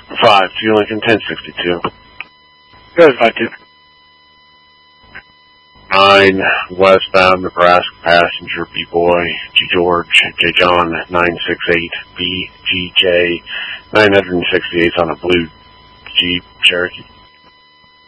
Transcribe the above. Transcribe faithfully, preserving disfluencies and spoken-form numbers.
five two Lincoln, ten sixty-two. Good, five two. nine, westbound Nebraska passenger, B-Boy, G. George, J. John, nine six eight, B G J, nine sixty-eight on a blue Jeep Cherokee.